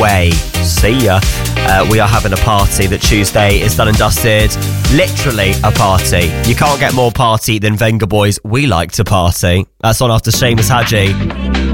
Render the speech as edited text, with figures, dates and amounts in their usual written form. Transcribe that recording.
way. See ya. We are having a party. That Tuesday is done and dusted. Literally a party. You can't get more party than Venga Boys We Like to Party. That's on after Seamus Hadji.